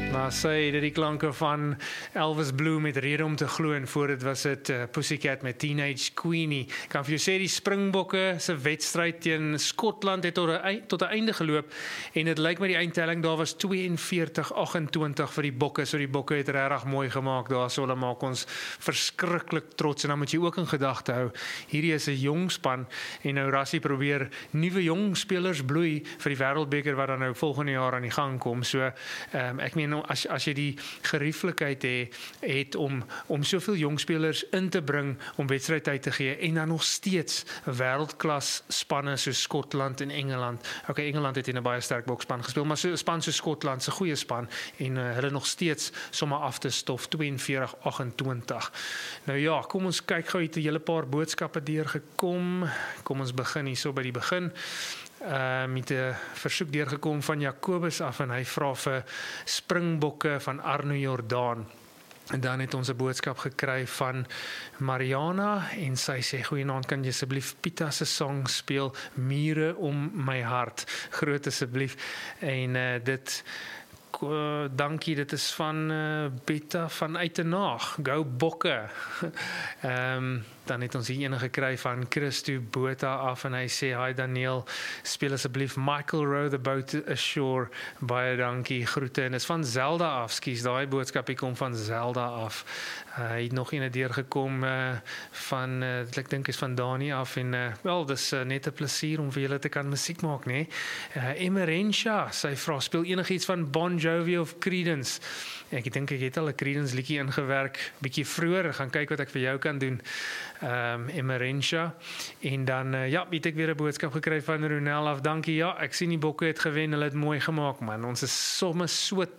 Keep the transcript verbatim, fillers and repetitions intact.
Maar sy het die klanke van Elvis Blue met Rede om te glo en voor dit was dit uh, Pussycat met Teenage Queenie. Ek kan vir jou sê die Springbokke se wedstryd teen Skotland het tot 'n tot 'n einde geloop en dit lyk met die eindtelling daar was twee en veertig agt-en-twintig vir die Bokke. So die Bokke het regtig mooi gemaak. Daar sou hulle maak ons verskriklik trots en dan moet jy ook in gedagte hou. Hierdie is 'n jong span en nou Rassie probeer nuwe jong spelers bloei vir die Wêreldbeker wat dan nou volgende jaar aan die gang kom. So um, ek meen as as jy die gerieflikheid het, het om om soveel jong spelers in te bring om wedstrydtyd te gee en dan nog steeds wêreldklas spanne so Skotland en Engeland. Okay, Engeland het in 'n baie sterk boksspan gespeel, maar so 'n span so Skotland se goeie span en uh, hulle nog steeds sommer af te stof twee en veertig agt-en-twintig. Nou ja, kom ons kyk gou, het 'n hele paar boodskappe deurgekom. Kom ons begin hierso by die begin. Uh, met 'n versoek deurgekom van Jacobus af en hy vra vir Springbokke van Arno Jordaan. En dan het ons 'n boodskap gekry van Mariana en sy sê goeienaand, kan jy asseblief Pita se song speel Mure om my hart. Groot asseblief. En uh, dit Uh, dankie, dit is van uh, Betta van Uitenaag. Go Bokke. um, dan het ons hier ene gekry van Christo Botha af en hy sê, hi Daniel, speel asseblief Michael Rowe, The Boat Ashore. Baie dankie, groete. En is van Zelda af, skies, daai boodskapie kom van Zelda af. Uh, hy het nog ene deurgekom uh, van, uh, ek dink is van Dani af en uh, wel, dis uh, net 'n plesier om vir julle te kan musiek maak, nee. Uh, Emerentia, sy vra, speel enigiets van Bon Jovi of Creedence. Ek dink ek het al 'n Creedence liedjie ingewerk bietjie vroeër, gaan kyk wat ek vir jou kan doen. Um, Emerentia. En dan uh, ja, het ek weer 'n boodskap gekry van Ronel af. Dankie. Ja, ek sien die Bokke het gewen, hulle het mooi gemaak man. Ons is sommer so